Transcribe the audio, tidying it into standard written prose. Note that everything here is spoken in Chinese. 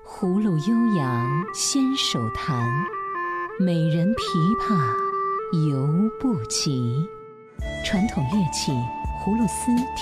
葫芦悠扬纤手弹，美人琵琶犹不齐。传统乐器葫芦丝